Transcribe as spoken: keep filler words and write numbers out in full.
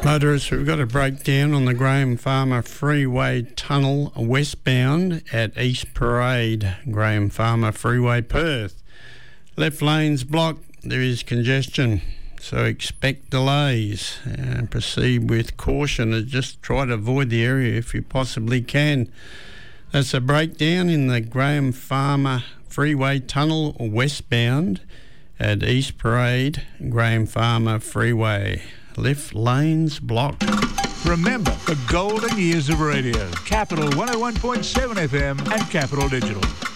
Motorists, we've got a breakdown on the Graham Farmer Freeway Tunnel westbound at East Parade, Graham Farmer Freeway, Perth. Left lanes blocked, there is congestion, so expect delays and proceed with caution and just try to avoid the area if you possibly can. That's a breakdown in the Graham Farmer Freeway Tunnel westbound at East Parade, Graham Farmer Freeway. Left lanes blocked. Remember the golden years of radio. Capital one oh one point seven F M and Capital Digital.